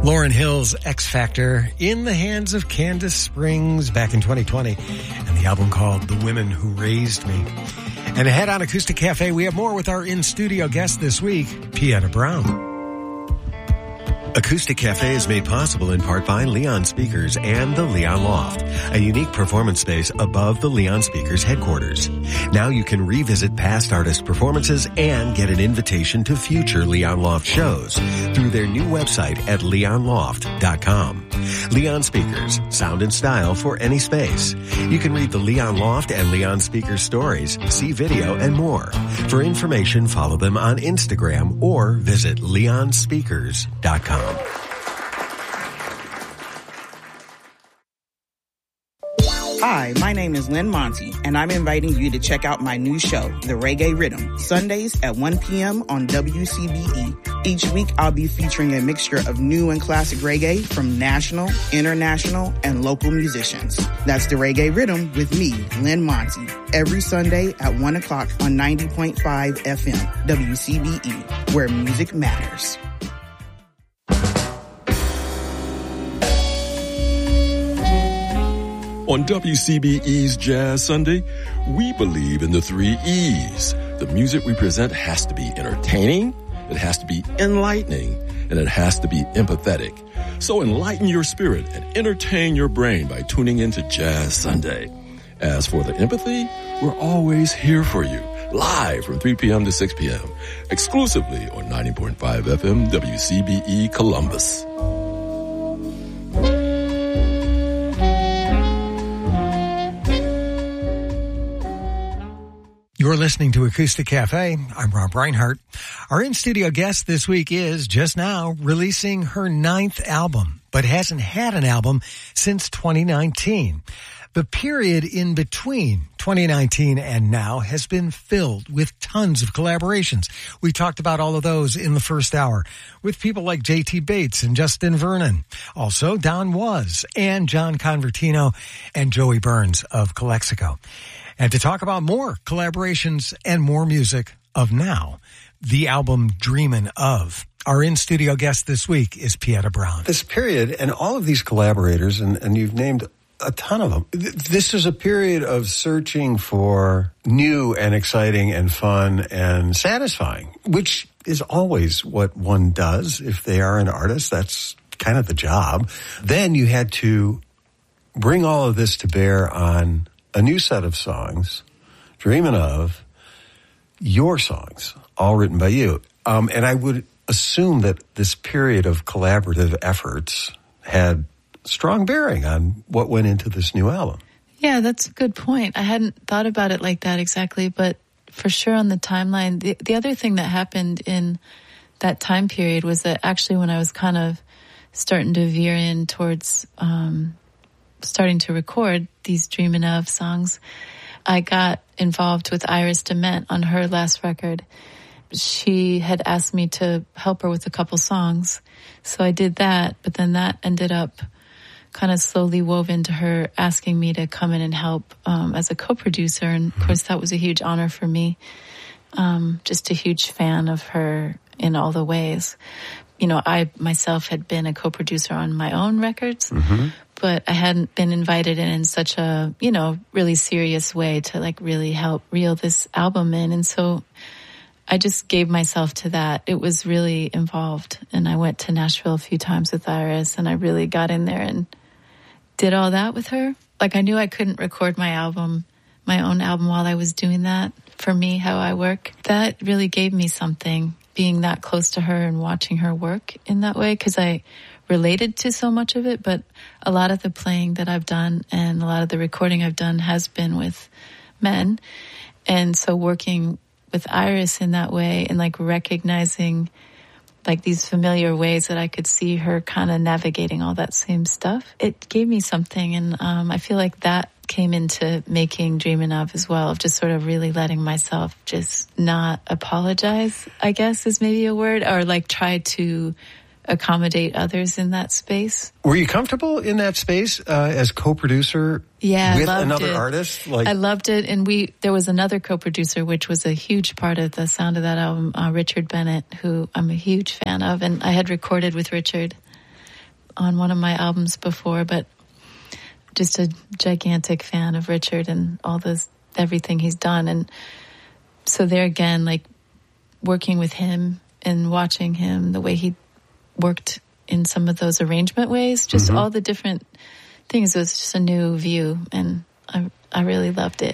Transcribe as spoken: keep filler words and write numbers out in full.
Lauryn Hill's X Factor in the hands of Candace Springs back in twenty twenty, and the album called The Women Who Raised Me. And ahead on Acoustic Cafe, we have more with our in-studio guest this week, Pieta Brown. Acoustic Cafe is made possible in part by Leon Speakers and the Leon Loft, a unique performance space above the Leon Speakers headquarters. Now you can revisit past artist performances and get an invitation to future Leon Loft shows through their new website at leon loft dot com. Leon Speakers, sound and style for any space. You can read the Leon Loft and Leon Speakers stories, see video, and more. For information, follow them on Instagram or visit leon speakers dot com. Hi, my name is Lynn Monty, and I'm inviting you to check out my new show, The Reggae Rhythm, Sundays at one p.m. on W C B E. Each week, I'll be featuring a mixture of new and classic reggae from national, international, and local musicians. That's The Reggae Rhythm with me, Lynn Monty, every Sunday at one o'clock on ninety point five F M, W C B E, where music matters. On W C B E's Jazz Sunday, we believe in the three E's. The music we present has to be entertaining, it has to be enlightening, and it has to be empathetic. So enlighten your spirit and entertain your brain by tuning into Jazz Sunday. As for the empathy, we're always here for you, live from three p.m. to six p.m., exclusively on ninety point five F M W C B E Columbus. You're listening to Acoustic Cafe. I'm Rob Reinhart. Our in-studio guest this week is just now releasing her ninth album, but hasn't had an album since twenty nineteen. The period in between twenty nineteen and now has been filled with tons of collaborations. We talked about all of those in the first hour with people like J T Bates and Justin Vernon. Also, Don Was and John Convertino and Joey Burns of Calexico. And to talk about more collaborations and more music of now, the album Dreamin' Of. Our in-studio guest this week is Pieta Brown. This period and all of these collaborators, and, and you've named a ton of them, this is a period of searching for new and exciting and fun and satisfying, which is always what one does if they are an artist. That's kind of the job. Then you had to bring all of this to bear on a new set of songs, Dreamin' Of, your songs, all written by you. Um, and I would assume that this period of collaborative efforts had strong bearing on what went into this new album. Yeah, that's a good point. I hadn't thought about it like that exactly, but for sure on the timeline, the, the other thing that happened in that time period was that actually when I was kind of starting to veer in towards um starting to record these Dreamin' Of songs, I got involved with Iris DeMent on her last record. She had asked me to help her with a couple songs, so I did that, but then that ended up kind of slowly wove into her asking me to come in and help um, as a co-producer, and of course that was a huge honor for me. Um, just a huge fan of her in all the ways. You know, I myself had been a co-producer on my own records, mm-hmm. but I hadn't been invited in in such a, you know, really serious way to like really help reel this album in. And so I just gave myself to that. It was really involved. And I went to Nashville a few times with Iris, and I really got in there and did all that with her. Like I knew I couldn't record my album, my own album while I was doing that. For me, how I work, that really gave me something, being that close to her and watching her work in that way, because I related to so much of it. But a lot of the playing that I've done and a lot of the recording I've done has been with men. And so working with Iris in that way and like recognizing like these familiar ways that I could see her kind of navigating all that same stuff, it gave me something. And um, I feel like that came into making Dreamin' Of as well, of just sort of really letting myself just not apologize, I guess is maybe a word, or like try to accommodate others in that space. Were you comfortable in that space uh, as co-producer yeah, with loved another it. artist? Like I loved it. And we there was another co-producer, which was a huge part of the sound of that album, uh, Richard Bennett, who I'm a huge fan of. And I had recorded with Richard on one of my albums before, but just a gigantic fan of Richard and all this, everything he's done. And so there again, like working with him and watching him, the way he worked in some of those arrangement ways, just mm-hmm. all the different things, it was just a new view, and I I really loved it.